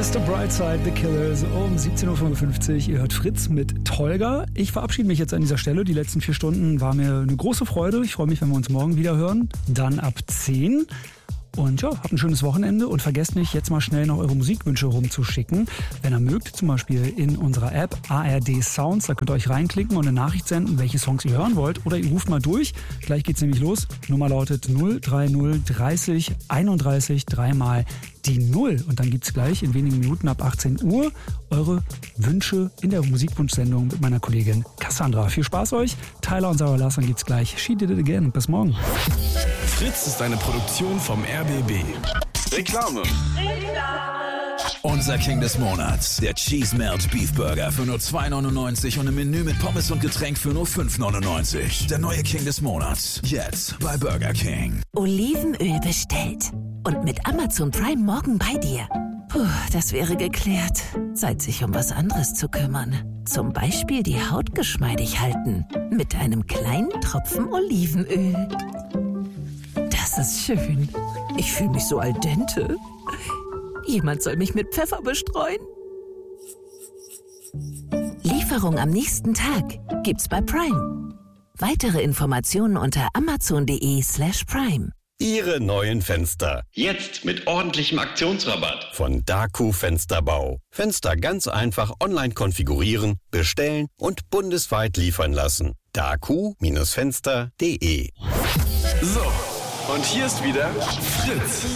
Mr. Brightside, The Killers um 17.55 Uhr. Ihr hört Fritz mit Tolga. Ich verabschiede mich jetzt an dieser Stelle. Die letzten 4 Stunden war mir eine große Freude. Ich freue mich, wenn wir uns morgen wieder hören. Dann ab 10. Und ja, habt ein schönes Wochenende und vergesst nicht, jetzt mal schnell noch eure Musikwünsche rumzuschicken. Wenn ihr mögt, zum Beispiel in unserer App ARD Sounds, da könnt ihr euch reinklicken und eine Nachricht senden, welche Songs ihr hören wollt. Oder ihr ruft mal durch, gleich geht's nämlich los. Nummer lautet 030 30 31 3 die 0. Und dann gibt's gleich in wenigen Minuten ab 18 Uhr eure Wünsche in der Musikwunschsendung mit meiner Kollegin Cassandra. Viel Spaß euch. Tyler und Sarah Larsson gibt's gleich. She Did It Again. Bis morgen. Fritz ist eine Produktion vom RBB. Reklame. Unser King des Monats, der Cheese Melt Beef Burger für nur 2,99 und ein Menü mit Pommes und Getränk für nur 5,99. Der neue King des Monats, jetzt bei Burger King. Olivenöl bestellt und mit Amazon Prime morgen bei dir. Puh, das wäre geklärt. Zeit, sich um was anderes zu kümmern. Zum Beispiel die Haut geschmeidig halten. Mit einem kleinen Tropfen Olivenöl. Das ist schön. Ich fühle mich so al dente. Jemand soll mich mit Pfeffer bestreuen. Lieferung am nächsten Tag gibt's bei Prime. Weitere Informationen unter amazon.de/prime. Ihre neuen Fenster. Jetzt mit ordentlichem Aktionsrabatt. Von Daku Fensterbau. Fenster ganz einfach online konfigurieren, bestellen und bundesweit liefern lassen. daku-fenster.de. So, und hier ist wieder Fritz.